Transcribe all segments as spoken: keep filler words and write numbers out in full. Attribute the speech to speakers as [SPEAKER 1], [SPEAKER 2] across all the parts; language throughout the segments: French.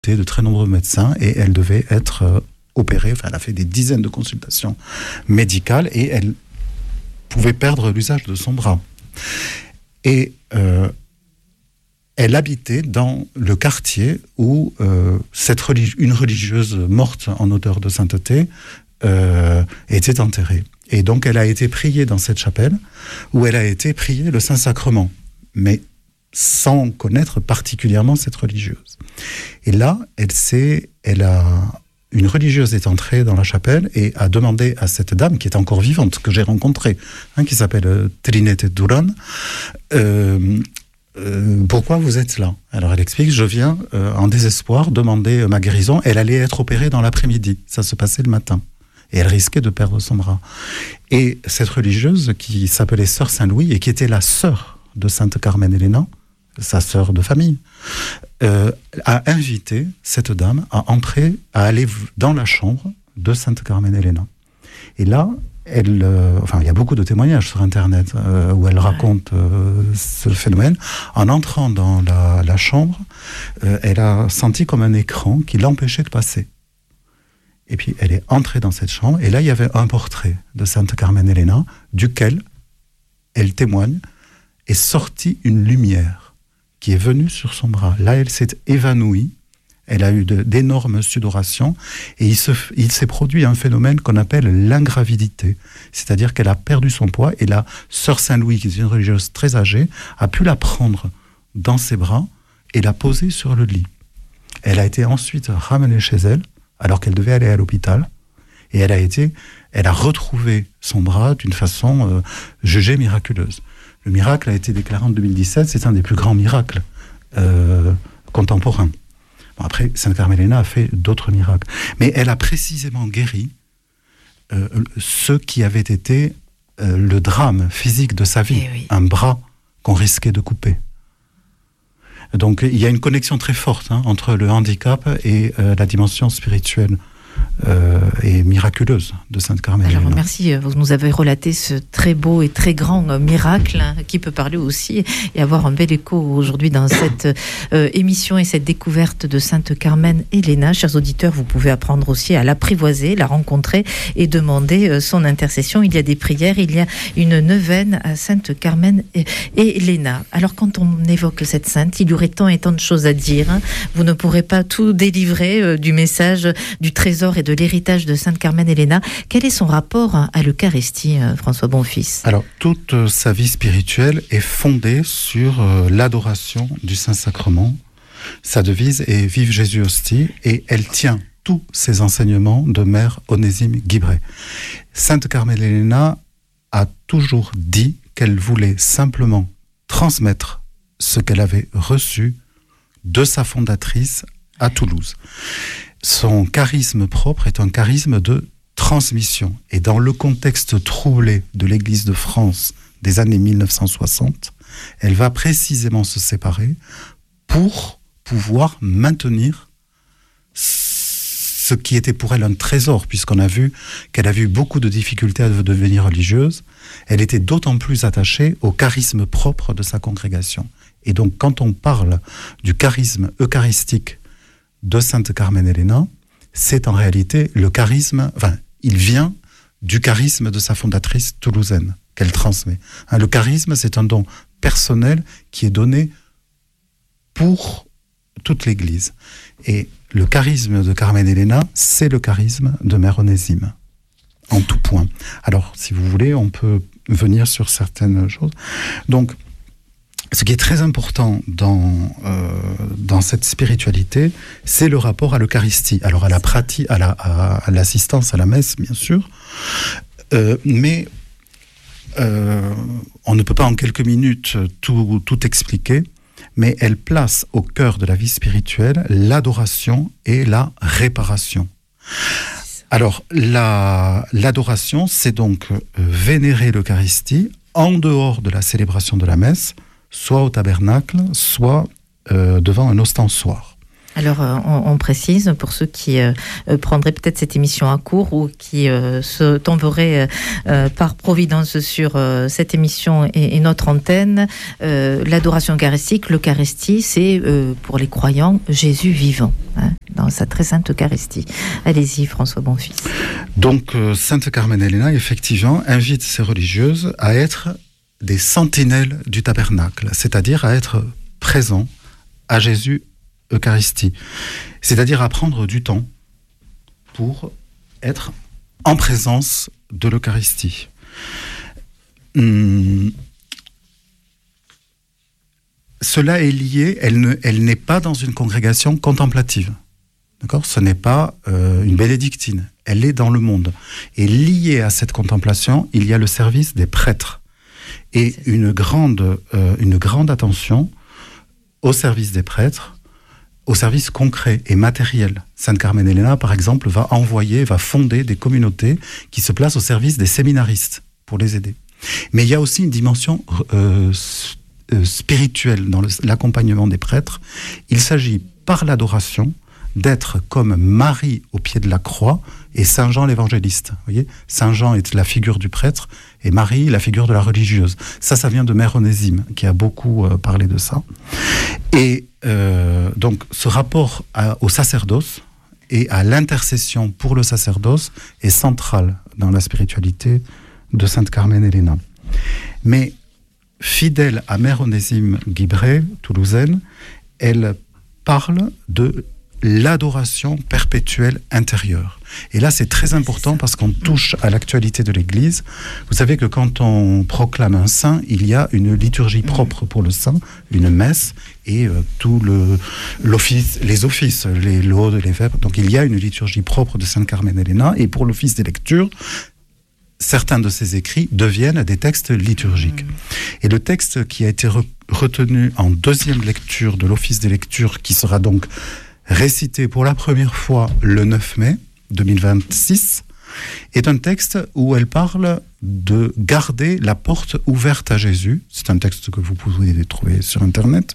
[SPEAKER 1] de très nombreux médecins et elle devait être euh, opérée. Enfin, elle a fait des dizaines de consultations médicales et elle pouvait perdre l'usage de son bras. Et euh, elle habitait dans le quartier où euh, cette religi- une religieuse morte en odeur de sainteté euh, était enterrée. Et donc, elle a été priée dans cette chapelle où elle a été priée le Saint-Sacrement, mais sans connaître particulièrement cette religieuse. Et là, elle s'est, elle a, une religieuse est entrée dans la chapelle et a demandé à cette dame, qui est encore vivante, que j'ai rencontrée, hein, qui s'appelle euh, Trinette Duran, euh, euh, pourquoi vous êtes là ? Alors elle explique, je viens euh, en désespoir demander ma guérison. Elle allait être opérée dans l'après-midi, ça se passait le matin. Et elle risquait de perdre son bras. Et cette religieuse, qui s'appelait Sœur Saint-Louis, et qui était la sœur de Sainte Carmen Elena, sa sœur de famille, euh, a invité cette dame à entrer, à aller dans la chambre de Sainte Carmen Elena. Et là, elle, euh, enfin, il y a beaucoup de témoignages sur Internet euh, où elle raconte euh, ce phénomène. En entrant dans la, la chambre, euh, elle a senti comme un écran qui l'empêchait de passer. Et puis, elle est entrée dans cette chambre, et là, il y avait un portrait de Sainte Carmen Elena, duquel elle témoigne, est sortie une lumière qui est venue sur son bras. Là, elle s'est évanouie, elle a eu de, d'énormes sudorations, et il, se, il s'est produit un phénomène qu'on appelle l'ingravidité, c'est-à-dire qu'elle a perdu son poids, et la sœur Saint-Louis, qui est une religieuse très âgée, a pu la prendre dans ses bras et la poser sur le lit. Elle a été ensuite ramenée chez elle, alors qu'elle devait aller à l'hôpital, et elle a été, elle a retrouvé son bras d'une façon euh, jugée miraculeuse. Le miracle a été déclaré en deux mille dix-sept, c'est un des plus grands miracles euh, contemporains. Bon, après, Sainte Carmen Elena a fait d'autres miracles, mais elle a précisément guéri euh, ce qui avait été euh, le drame physique de sa vie, oui. Un bras qu'on risquait de couper. Donc il y a une connexion très forte hein, entre le handicap et euh, la dimension spirituelle euh, et miraculeuse de Sainte Carmen Elena.
[SPEAKER 2] Alors merci, vous nous avez relaté ce très beau et très grand euh, miracle hein, qui peut parler aussi et avoir un bel écho aujourd'hui dans cette euh, émission et cette découverte de Sainte Carmen Elena. Chers auditeurs, vous pouvez apprendre aussi à l'apprivoiser, la rencontrer et demander euh, son intercession. Il y a des prières, il y a une neuvaine à Sainte Carmen Elena. Alors quand on évoque cette sainte, il y aurait tant et tant de choses à dire. Hein. Vous ne pourrez pas tout délivrer euh, du message, du trésor et de l'héritage de Sainte Carmen Elena. Quel est son rapport à l'Eucharistie, François Bonfils ?
[SPEAKER 1] Alors, toute euh, sa vie spirituelle est fondée sur euh, l'adoration du Saint-Sacrement. Sa devise est « Vive Jésus hostie » et elle tient tous ses enseignements de Mère Onésime Guibret. Sainte Carmen Elena a toujours dit qu'elle voulait simplement transmettre ce qu'elle avait reçu de sa fondatrice à Toulouse. Son charisme propre est un charisme de transmission. Et dans le contexte troublé de l'Église de France des années mille neuf cent soixante, elle va précisément se séparer pour pouvoir maintenir ce qui était pour elle un trésor, puisqu'on a vu qu'elle a eu beaucoup de difficultés à devenir religieuse. Elle était d'autant plus attachée au charisme propre de sa congrégation. Et donc, quand on parle du charisme eucharistique de Sainte Carmen Elena, c'est en réalité le charisme, enfin, il vient du charisme de sa fondatrice toulousaine, qu'elle transmet. Hein, le charisme, c'est un don personnel qui est donné pour toute l'Église. Et le charisme de Carmen Elena, c'est le charisme de Mère Onésime, en tout point. Alors, si vous voulez, on peut venir sur certaines choses. Donc, ce qui est très important dans, euh, dans cette spiritualité, c'est le rapport à l'Eucharistie. Alors à la pratique, à, la, à, à l'assistance à la messe, bien sûr, euh, mais euh, on ne peut pas en quelques minutes tout, tout expliquer, mais elle place au cœur de la vie spirituelle l'adoration et la réparation. Alors la, l'adoration, c'est donc euh, vénérer l'Eucharistie en dehors de la célébration de la messe, soit au tabernacle, soit euh, devant un ostensoir.
[SPEAKER 2] Alors, euh, on, on précise, pour ceux qui euh, prendraient peut-être cette émission à court ou qui euh, se tomberaient euh, par providence sur euh, cette émission et, et notre antenne, euh, l'adoration eucharistique, l'Eucharistie, c'est euh, pour les croyants Jésus vivant, hein, dans sa très sainte Eucharistie. Allez-y, François Bonfils.
[SPEAKER 1] Donc, euh, Sainte Carmen Elena, effectivement, invite ces religieuses à être des sentinelles du tabernacle, c'est-à-dire à être présents à Jésus Eucharistie, c'est-à-dire à prendre du temps pour être en présence de l'Eucharistie. Hum, cela est lié, elle, ne, elle n'est pas dans une congrégation contemplative. D'accord ? Ce n'est pas euh, une bénédictine, elle est dans le monde. Et lié à cette contemplation, il y a le service des prêtres et une grande, euh, une grande attention au service des prêtres, au service concret et matériel. Sainte Carmen Elena, par exemple, va envoyer, va fonder des communautés qui se placent au service des séminaristes pour les aider. Mais il y a aussi une dimension euh, spirituelle dans le, l'accompagnement des prêtres. Il s'agit, par l'adoration, d'être comme Marie au pied de la croix et Saint Jean l'évangéliste. Vous voyez, Saint Jean est la figure du prêtre et Marie la figure de la religieuse. Ça, ça vient de Mère Onésime qui a beaucoup euh, parlé de ça. Et euh, donc, ce rapport à, au sacerdoce et à l'intercession pour le sacerdoce est central dans la spiritualité de Sainte Carmen Elena. Mais fidèle à Mère Onésime Guibret, toulousaine, elle parle de l'adoration perpétuelle intérieure. Et là, c'est très important parce qu'on touche à l'actualité de l'Église. Vous savez que quand on proclame un saint, il y a une liturgie propre pour le saint, une messe et euh, tout le, l'office, les offices, les laudes, les vêpres. Donc il y a une liturgie propre de Sainte Carmen Elena. Et pour l'office des lectures, certains de ses écrits deviennent des textes liturgiques. Et le texte qui a été re- retenu en deuxième lecture de l'office des lectures, qui sera donc récité pour la première fois le neuf mai deux mille vingt-six, est un texte où elle parle de garder la porte ouverte à Jésus. C'est un texte que vous pouvez trouver sur Internet,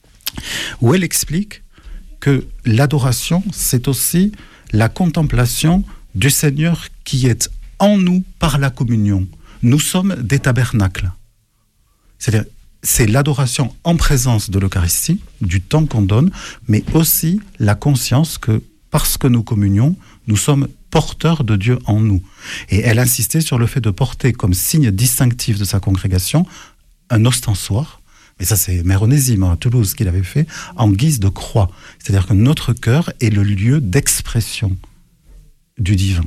[SPEAKER 1] où elle explique que l'adoration, c'est aussi la contemplation du Seigneur qui est en nous par la communion. Nous sommes des tabernacles. C'est-à-dire, c'est l'adoration en présence de l'Eucharistie, du temps qu'on donne, mais aussi la conscience que, parce que nous communions, nous sommes porteurs de Dieu en nous. Et elle insistait sur le fait de porter comme signe distinctif de sa congrégation un ostensoir, mais ça c'est Mère Onésime à Toulouse qui l'avait fait, en guise de croix. C'est-à-dire que notre cœur est le lieu d'expression du divin.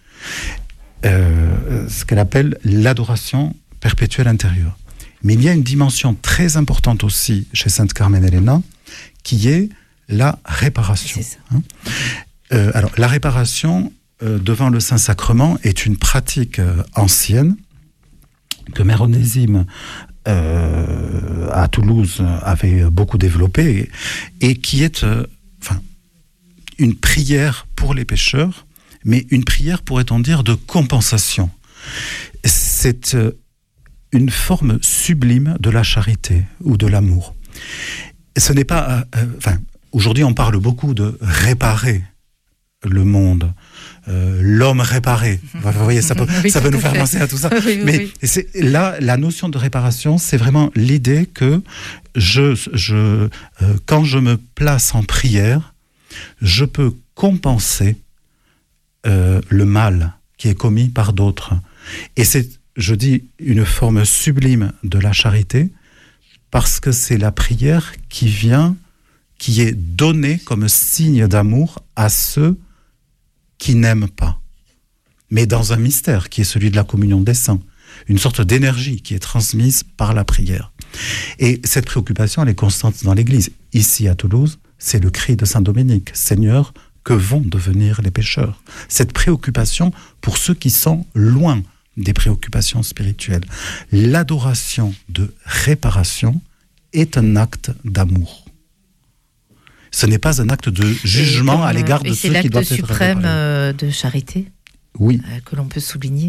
[SPEAKER 1] Euh, ce qu'elle appelle l'adoration perpétuelle intérieure. Mais il y a une dimension très importante aussi chez Sainte Carmen Elena, qui est la réparation. C'est ça. Hein euh, alors, la réparation euh, devant le Saint-Sacrement est une pratique euh, ancienne que Mère Onésime euh, à Toulouse avait beaucoup développée et, et qui est euh, enfin, une prière pour les pécheurs, mais une prière, pourrait-on dire, de compensation. C'est euh, une forme sublime de la charité ou de l'amour. Et ce n'est pas... Euh, enfin, aujourd'hui, on parle beaucoup de réparer le monde, euh, l'homme réparé. Vous voyez, ça peut, oui, ça peut nous faire fait. penser à tout ça. Oui, oui, Mais oui. C'est, là, la notion de réparation, c'est vraiment l'idée que je, je, euh, quand je me place en prière, je peux compenser euh, le mal qui est commis par d'autres. Et c'est, je dis, une forme sublime de la charité, parce que c'est la prière qui vient, qui est donnée comme signe d'amour à ceux qui n'aiment pas, mais dans un mystère qui est celui de la communion des saints, une sorte d'énergie qui est transmise par la prière. Et cette préoccupation, elle est constante dans l'Église. Ici à Toulouse, c'est le cri de Saint Dominique, Seigneur, que vont devenir les pécheurs? Cette préoccupation pour ceux qui sont loin des préoccupations spirituelles. L'adoration de réparation est un acte d'amour. Ce n'est pas un acte de jugement comme, à l'égard de ceux qui doivent être réparés.
[SPEAKER 2] Et c'est l'acte suprême de charité,
[SPEAKER 1] oui.
[SPEAKER 2] euh, que l'on peut souligner.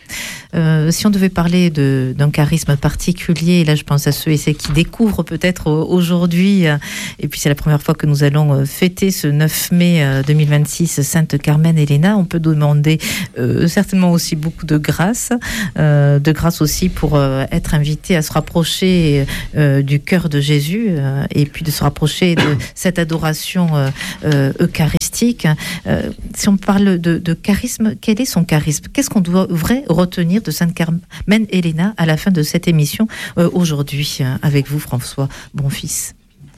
[SPEAKER 2] Euh, si on devait parler de, d'un charisme particulier, là je pense à ceux et celles qui découvrent peut-être aujourd'hui, et puis c'est la première fois que nous allons fêter ce neuf mai deux mille vingt-six Sainte Carmen Elena, on peut demander euh, certainement aussi beaucoup de grâce, euh, de grâce aussi pour euh, être invité à se rapprocher euh, du cœur de Jésus euh, et puis de se rapprocher de cette adoration euh, euh, eucharistique. Euh, si on parle de, de charisme, quel est son charisme? Qu'est-ce qu'on devrait retenir de Sainte Carmen Elena à la fin de cette émission euh, aujourd'hui euh, avec vous, François Bonfils?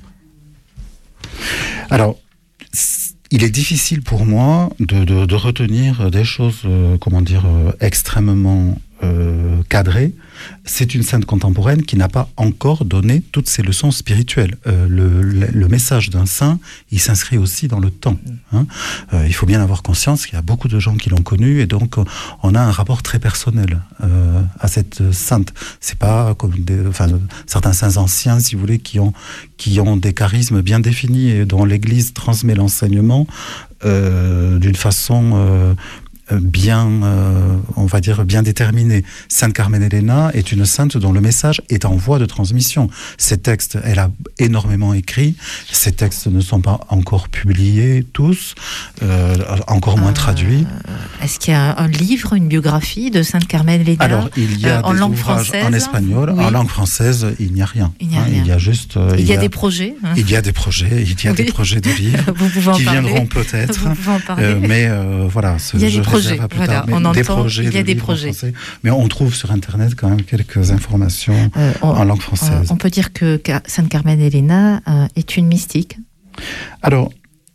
[SPEAKER 1] Alors, il est difficile pour moi de, de, de retenir des choses, euh, comment dire, euh, extrêmement euh, cadrées. C'est une sainte contemporaine qui n'a pas encore donné toutes ses leçons spirituelles. Euh, le, le, le message d'un saint, il s'inscrit aussi dans le temps. Hein. Euh, il faut bien avoir conscience qu'il y a beaucoup de gens qui l'ont connue et donc on a un rapport très personnel euh, à cette sainte. C'est pas comme des, enfin, certains saints anciens, si vous voulez, qui ont, qui ont des charismes bien définis et dont l'Église transmet l'enseignement euh, d'une façon... Euh, bien, euh, on va dire, bien déterminée. Sainte Carmen Elena est une sainte dont le message est en voie de transmission. Ces textes, elle a énormément écrit. Ces textes ne sont pas encore publiés tous, euh, encore moins euh, traduits.
[SPEAKER 2] Est-ce qu'il y a un livre, une biographie de Sainte Carmen Elena?
[SPEAKER 1] Alors, il y a euh, des
[SPEAKER 2] en
[SPEAKER 1] ouvrages
[SPEAKER 2] française,
[SPEAKER 1] en espagnol. Oui. En langue française, il n'y a rien.
[SPEAKER 2] Il n'y a, hein,
[SPEAKER 1] rien. Il y a juste... Euh,
[SPEAKER 2] il,
[SPEAKER 1] il
[SPEAKER 2] y a,
[SPEAKER 1] y a
[SPEAKER 2] des projets. Hein.
[SPEAKER 1] Il y a des projets. Il y a oui. des projets de livres qui viendront peut-être.
[SPEAKER 2] Vous pouvez en parler.
[SPEAKER 1] Euh, mais euh, voilà, ce,
[SPEAKER 2] il y a
[SPEAKER 1] je
[SPEAKER 2] des projets.
[SPEAKER 1] Voilà,
[SPEAKER 2] on
[SPEAKER 1] des
[SPEAKER 2] entend,
[SPEAKER 1] projets
[SPEAKER 2] il y a
[SPEAKER 1] de
[SPEAKER 2] des projets.
[SPEAKER 1] Français, mais on trouve sur Internet quand même quelques informations euh, on, en langue française.
[SPEAKER 2] On peut dire que Sainte Carmen Elena euh, est une mystique.
[SPEAKER 1] Alors,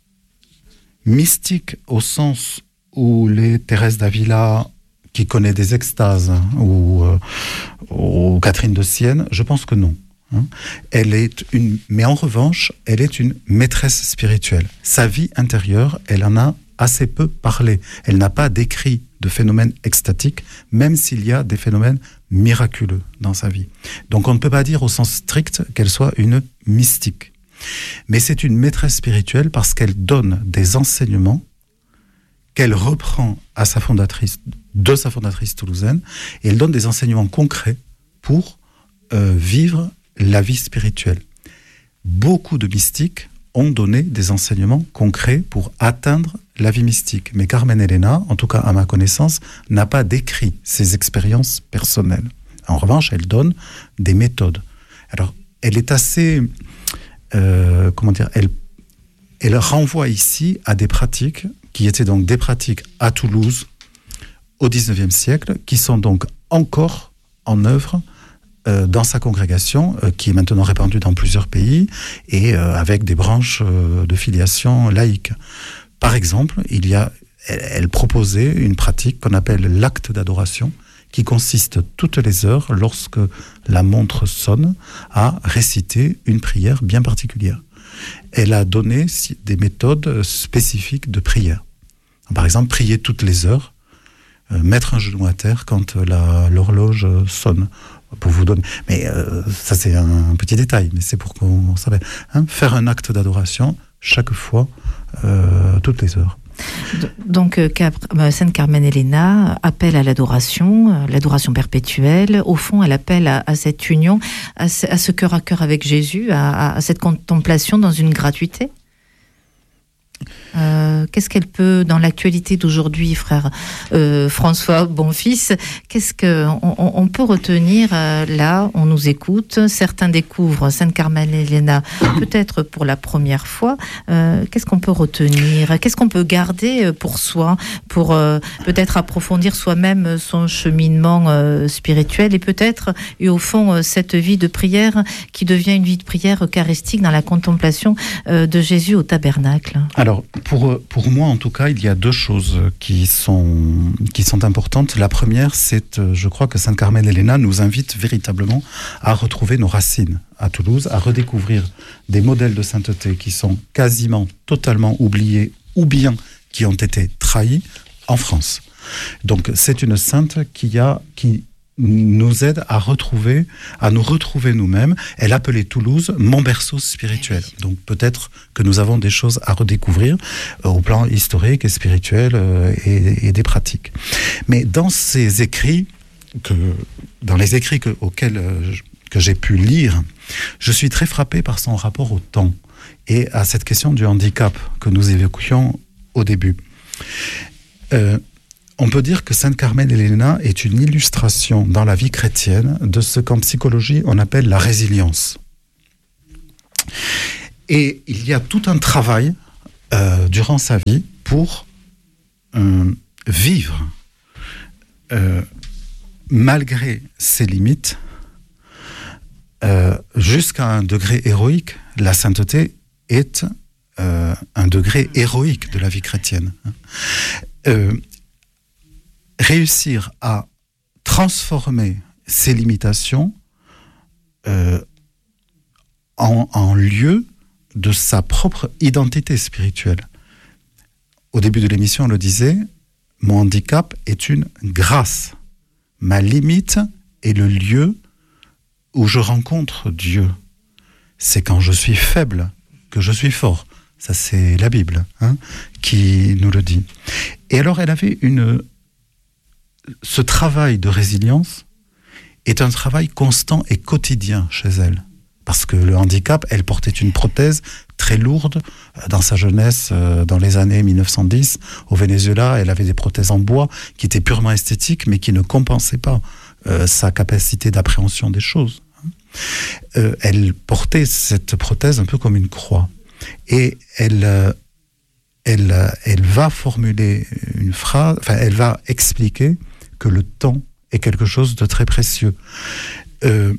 [SPEAKER 1] mystique au sens où les Thérèse d'Avila, qui connaît des extases, hein, ou, euh, ou Catherine de Sienne, je pense que non. Hein. Elle est une, mais en revanche, elle est une maîtresse spirituelle. Sa vie intérieure, elle en a assez peu parlé. Elle n'a pas décrit de phénomènes extatiques, même s'il y a des phénomènes miraculeux dans sa vie. Donc on ne peut pas dire au sens strict qu'elle soit une mystique. Mais c'est une maîtresse spirituelle parce qu'elle donne des enseignements qu'elle reprend à sa fondatrice, de sa fondatrice toulousaine, et elle donne des enseignements concrets pour euh, vivre la vie spirituelle. Beaucoup de mystiques ont donné des enseignements concrets pour atteindre la vie mystique. Mais Carmen Elena, en tout cas à ma connaissance, n'a pas décrit ses expériences personnelles. En revanche, elle donne des méthodes. Alors, elle est assez... Euh, comment dire elle, elle renvoie ici à des pratiques qui étaient donc des pratiques à Toulouse au dix-neuvième siècle, qui sont donc encore en œuvre dans sa congrégation, euh, qui est maintenant répandue dans plusieurs pays, et euh, avec des branches euh, de filiation laïque. Par exemple, il y a, elle, elle proposait une pratique qu'on appelle l'acte d'adoration, qui consiste toutes les heures, lorsque la montre sonne, à réciter une prière bien particulière. Elle a donné des méthodes spécifiques de prière. Par exemple, prier toutes les heures, euh, mettre un genou à terre quand la, l'horloge sonne. Pour vous donner, mais euh, ça c'est un petit détail, mais c'est pour qu'on sache, hein, faire un acte d'adoration chaque fois, euh, toutes les heures.
[SPEAKER 2] Donc, euh, Sainte Carmen Elena appelle à l'adoration, l'adoration perpétuelle. Au fond, elle appelle à, à cette union, à ce, à ce cœur à cœur avec Jésus, à, à cette contemplation dans une gratuité. Euh, qu'est-ce qu'elle peut, dans l'actualité d'aujourd'hui, frère euh, François Bonfils, qu'est-ce qu'on on, on peut retenir euh, là, on nous écoute, certains découvrent Sainte Carmen Elena peut-être pour la première fois, euh, qu'est-ce qu'on peut retenir, qu'est-ce qu'on peut garder pour soi, pour euh, peut-être approfondir soi-même son cheminement euh, spirituel et peut-être, et au fond, euh, cette vie de prière qui devient une vie de prière eucharistique dans la contemplation euh, de Jésus au tabernacle.
[SPEAKER 1] Alors, pour, pour moi, en tout cas, il y a deux choses qui sont, qui sont importantes. La première, c'est, je crois que Sainte Carmen Elena nous invite véritablement à retrouver nos racines à Toulouse, à redécouvrir des modèles de sainteté qui sont quasiment totalement oubliés ou bien qui ont été trahis en France. Donc, c'est une sainte qui a, qui nous aide à retrouver, à nous retrouver nous-mêmes. Elle appelait Toulouse mon berceau spirituel. Donc peut-être que nous avons des choses à redécouvrir euh, au plan historique et spirituel euh, et, et des pratiques. Mais dans ces écrits, que, dans les écrits que, auxquels euh, que j'ai pu lire, je suis très frappé par son rapport au temps et à cette question du handicap que nous évoquions au début. Euh, On peut dire que Sainte Carmen Elena est une illustration dans la vie chrétienne de ce qu'en psychologie on appelle la résilience. Et il y a tout un travail euh, durant sa vie pour euh, vivre euh, malgré ses limites euh, jusqu'à un degré héroïque. La sainteté est euh, un degré héroïque de la vie chrétienne. Euh, réussir à transformer ces limitations euh, en, en lieu de sa propre identité spirituelle. Au début de l'émission, on le disait, mon handicap est une grâce. Ma limite est le lieu où je rencontre Dieu. C'est quand je suis faible que je suis fort. Ça, c'est la Bible hein, qui nous le dit. Et alors, elle avait une... Ce travail de résilience est un travail constant et quotidien chez elle. Parce que le handicap, elle portait une prothèse très lourde dans sa jeunesse, dans les années mille neuf cent dix. Au Venezuela, elle avait des prothèses en bois qui étaient purement esthétiques, mais qui ne compensaient pas euh, sa capacité d'appréhension des choses. Euh, elle portait cette prothèse un peu comme une croix. Et elle... Euh, Elle, elle va formuler une phrase, enfin, elle va expliquer que le temps est quelque chose de très précieux. Euh,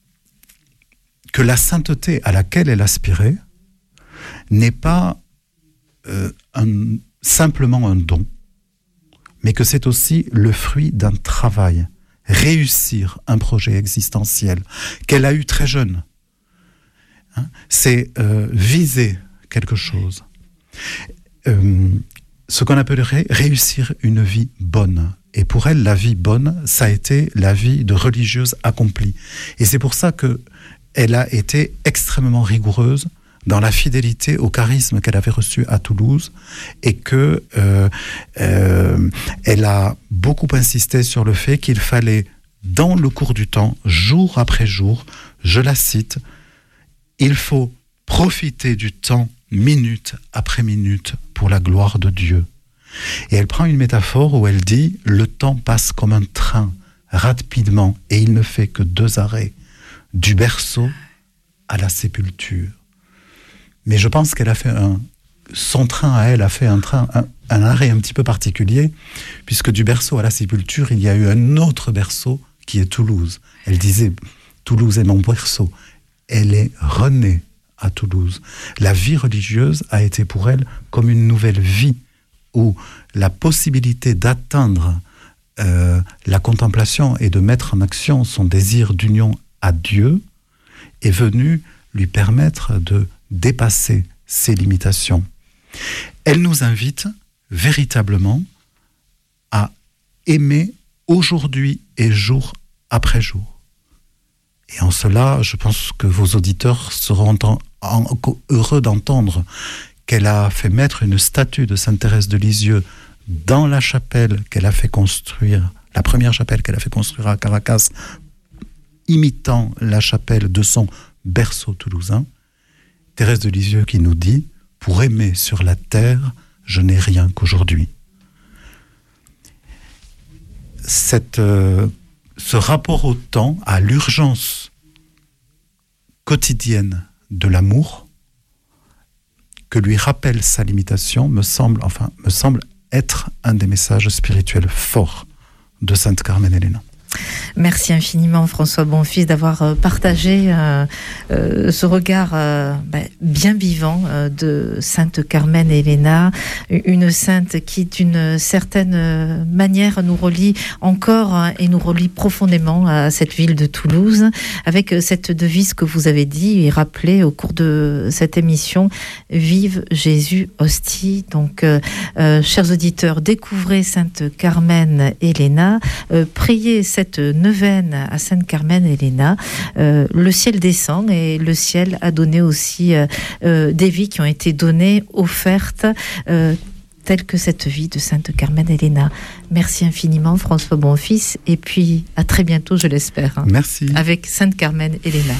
[SPEAKER 1] que la sainteté à laquelle elle aspirait n'est pas euh, un, simplement un don, mais que c'est aussi le fruit d'un travail. Réussir un projet existentiel qu'elle a eu très jeune. Hein, c'est euh, viser quelque chose. Euh, ce qu'on appellerait réussir une vie bonne. Et pour elle, la vie bonne, ça a été la vie de religieuse accomplie. Et c'est pour ça qu'elle a été extrêmement rigoureuse dans la fidélité au charisme qu'elle avait reçu à Toulouse et que euh, euh, elle a beaucoup insisté sur le fait qu'il fallait, dans le cours du temps, jour après jour, je la cite, il faut profiter du temps minute après minute pour la gloire de Dieu. Et elle prend une métaphore où elle dit « Le temps passe comme un train, rapidement, et il ne fait que deux arrêts, du berceau à la sépulture. » Mais je pense qu'elle a fait un... Son train à elle a fait un, train, un, un arrêt un petit peu particulier, puisque du berceau à la sépulture, il y a eu un autre berceau qui est Toulouse. Elle disait « Toulouse est mon berceau ». Elle est renée à Toulouse. La vie religieuse a été pour elle comme une nouvelle vie où la possibilité d'atteindre euh, la contemplation et de mettre en action son désir d'union à Dieu est venue lui permettre de dépasser ses limitations. Elle nous invite véritablement à aimer aujourd'hui et jour après jour. Et en cela, je pense que vos auditeurs seront en, en, heureux d'entendre qu'elle a fait mettre une statue de Sainte Thérèse de Lisieux dans la chapelle qu'elle a fait construire, la première chapelle qu'elle a fait construire à Caracas, imitant la chapelle de son berceau toulousain. Thérèse de Lisieux qui nous dit « Pour aimer sur la terre, je n'ai rien qu'aujourd'hui ». Cette... Euh, Ce rapport au temps, à l'urgence quotidienne de l'amour, que lui rappelle sa limitation, me semble, enfin, me semble être un des messages spirituels forts de Sainte Carmen Elena.
[SPEAKER 2] Merci infiniment François Bonfils d'avoir partagé euh, euh, ce regard euh, ben, bien vivant euh, de Sainte Carmen Elena, une sainte qui d'une certaine manière nous relie encore hein, et nous relie profondément à cette ville de Toulouse, avec cette devise que vous avez dit et rappelée au cours de cette émission, Vive Jésus hostie. Donc euh, euh, chers auditeurs, découvrez Sainte Carmen Elena, euh, priez cette cette neuvaine à Sainte-Carmen-Elena, euh, le ciel descend et le ciel a donné aussi euh, euh, des vies qui ont été données, offertes, euh, telle que cette vie de Sainte-Carmen-Elena. Merci infiniment, François Bonfils, et puis à très bientôt, je l'espère. Hein,
[SPEAKER 1] Merci.
[SPEAKER 2] avec Sainte-Carmen-Elena.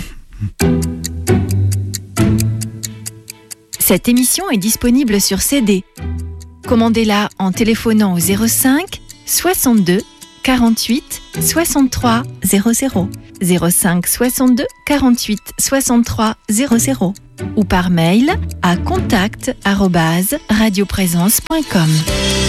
[SPEAKER 3] Cette émission est disponible sur C D. Commandez-la en téléphonant au zéro cinq soixante-deux quarante-huit soixante-trois zéro zéro, zéro cinq soixante-deux quarante-huit soixante-trois zéro zéro ou par mail à contact arobase radioprésence point com.